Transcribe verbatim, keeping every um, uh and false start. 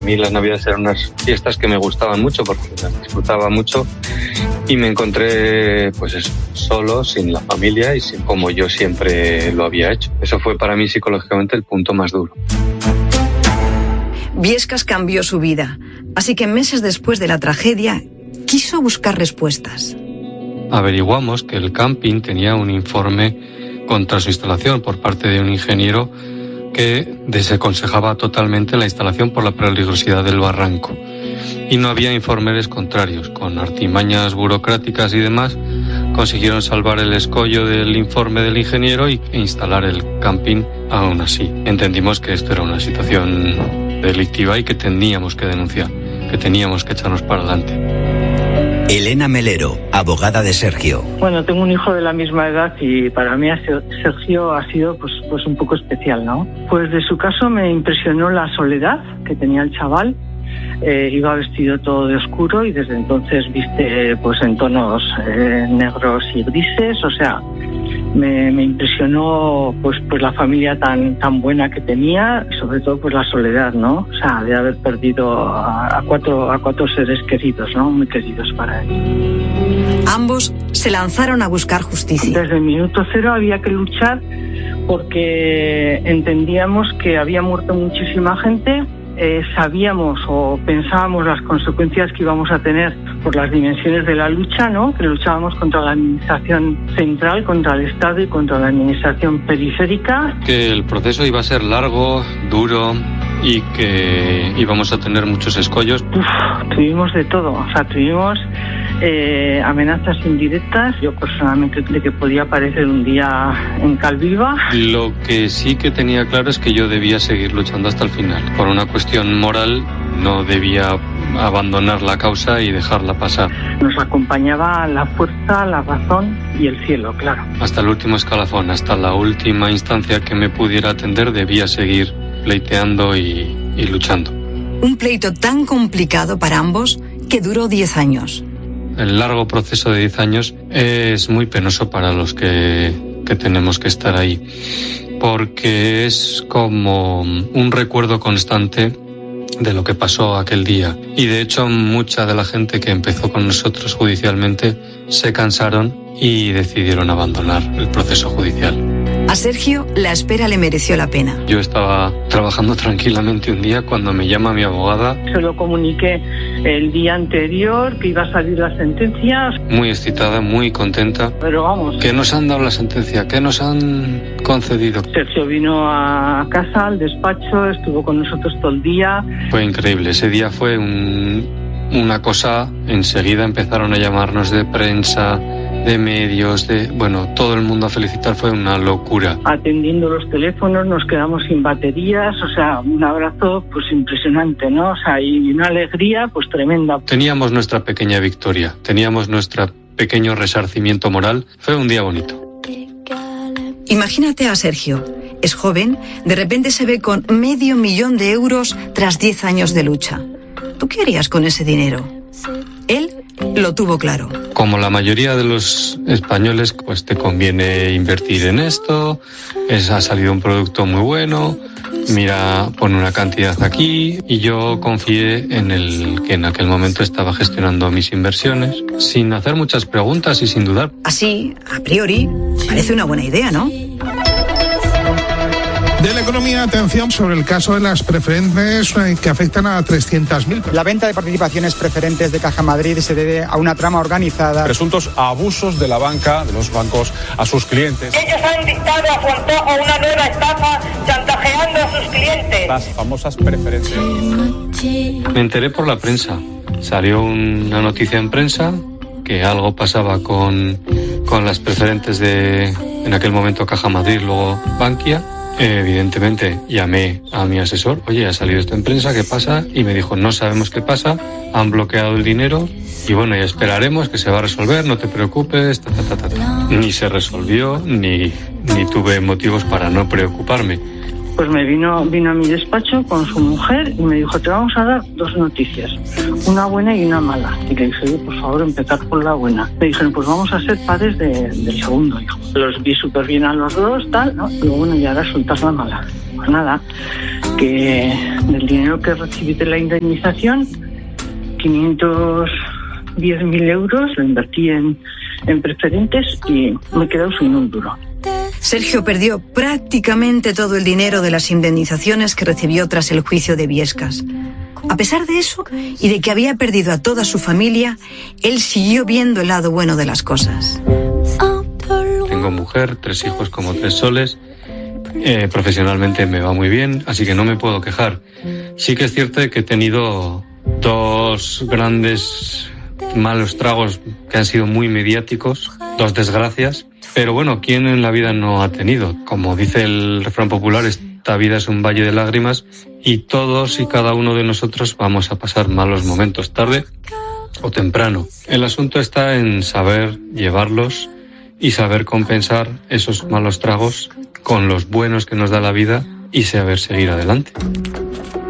A mí las Navidades eran unas fiestas que me gustaban mucho porque las disfrutaba mucho y me encontré pues eso, solo, sin la familia y sin como yo siempre lo había hecho. Eso fue para mí psicológicamente el punto más duro. Viescas cambió su vida, así que meses después de la tragedia quiso buscar respuestas. Averiguamos que el camping tenía un informe contra su instalación por parte de un ingeniero que desaconsejaba totalmente la instalación por la peligrosidad del barranco. Y no había informes contrarios. Con artimañas burocráticas y demás, consiguieron salvar el escollo del informe del ingeniero e instalar el camping aún así. Entendimos que esto era una situación delictiva y que teníamos que denunciar, que teníamos que echarnos para adelante. Elena Melero, abogada de Sergio. Bueno, tengo un hijo de la misma edad y para mí Sergio ha sido pues, pues un poco especial, ¿no? Pues de su caso me impresionó la soledad que tenía el chaval. Eh, iba vestido todo de oscuro y desde entonces viste pues en tonos eh, negros y grises, o sea, me, me impresionó pues pues la familia tan tan buena que tenía y sobre todo pues la soledad, ¿no? O sea, de haber perdido a, a cuatro a cuatro seres queridos, ¿no? Muy queridos para él. Ambos se lanzaron a buscar justicia. Desde el minuto cero había que luchar porque entendíamos que había muerto muchísima gente. Eh, sabíamos o pensábamos las consecuencias que íbamos a tener por las dimensiones de la lucha, ¿no? Que luchábamos contra la administración central, contra el Estado y contra la administración periférica. Que el proceso iba a ser largo, duro y que íbamos a tener muchos escollos. Uf, tuvimos de todo, o sea, tuvimos eh, amenazas indirectas. Yo personalmente creí que podía aparecer un día en Calviva. Lo que sí que tenía claro es que yo debía seguir luchando hasta el final. Por una cuestión moral no debía abandonar la causa y dejarla pasar. Nos acompañaba la fuerza, la razón y el cielo, claro. Hasta el último escalafón, hasta la última instancia que me pudiera atender, debía seguir pleiteando y, y luchando. Un pleito tan complicado para ambos que duró diez años. El largo proceso de diez años es muy penoso para los que, que tenemos que estar ahí, porque es como un recuerdo constante de lo que pasó aquel día. Y de hecho mucha de la gente que empezó con nosotros judicialmente se cansaron y decidieron abandonar el proceso judicial. A Sergio la espera le mereció la pena. Yo estaba trabajando tranquilamente un día cuando me llama mi abogada. Se lo comuniqué el día anterior que iba a salir la sentencia. Muy excitada, muy contenta. Pero vamos. ¿Qué nos han dado la sentencia? ¿Qué nos han concedido? Sergio vino a casa, al despacho, estuvo con nosotros todo el día. Fue increíble. Ese día fue un, una cosa. Enseguida empezaron a llamarnos de prensa, de medios, de bueno, todo el mundo a felicitar. Fue una locura. Atendiendo los teléfonos, nos quedamos sin baterías, o sea, un abrazo pues impresionante, ¿no? O sea, y una alegría pues tremenda. Teníamos nuestra pequeña victoria, teníamos nuestro pequeño resarcimiento moral. Fue un día bonito. Imagínate a Sergio, es joven, de repente se ve con medio millón de euros tras diez años de lucha. ¿Tú qué harías con ese dinero? Él lo tuvo claro. Como la mayoría de los españoles, pues te conviene invertir en esto, es, ha salido un producto muy bueno, mira, pon una cantidad aquí, y yo confié en el que en aquel momento estaba gestionando mis inversiones, sin hacer muchas preguntas y sin dudar. Así, a priori, parece una buena idea, ¿no? De la economía, atención sobre el caso de las preferentes que afectan a trescientas mil personas. La venta de participaciones preferentes de Caja Madrid se debe a una trama organizada. Presuntos abusos de la banca, de los bancos, a sus clientes. Ellos han dictado a su antojo una nueva estafa chantajeando a sus clientes. Las famosas preferentes. Me enteré por la prensa. Salió una noticia en prensa que algo pasaba con, con las preferentes de, en aquel momento, Caja Madrid, luego Bankia. Evidentemente llamé a mi asesor, oye, ha salido esto en prensa, ¿qué pasa? Y me dijo, no sabemos qué pasa, han bloqueado el dinero y bueno, ya esperaremos que se va a resolver, no te preocupes, ta, ta, ta, ta, ta. Ni se resolvió, ni, ni tuve motivos para no preocuparme. Pues me vino, vino a mi despacho con su mujer y me dijo, te vamos a dar dos noticias, una buena y una mala. Y le dije, oye, por favor, empezar por la buena. Me dijeron, pues vamos a ser padres de, del segundo hijo. Los vi súper bien a los dos, tal, ¿no? Y bueno, ya era soltar la mala. Pues nada, que del dinero que recibí de la indemnización, quinientos diez mil euros lo invertí en, en preferentes y me he quedado sin un duro. Sergio perdió prácticamente todo el dinero de las indemnizaciones que recibió tras el juicio de Biescas. A pesar de eso, y de que había perdido a toda su familia, él siguió viendo el lado bueno de las cosas. Tengo mujer, tres hijos como tres soles. Eh, profesionalmente me va muy bien, así que no me puedo quejar. Sí que es cierto que he tenido dos grandes malos tragos que han sido muy mediáticos, dos desgracias. Pero bueno, ¿quién en la vida no ha tenido? Como dice el refrán popular, esta vida es un valle de lágrimas y todos y cada uno de nosotros vamos a pasar malos momentos, tarde o temprano. El asunto está en saber llevarlos y saber compensar esos malos tragos con los buenos que nos da la vida y saber seguir adelante.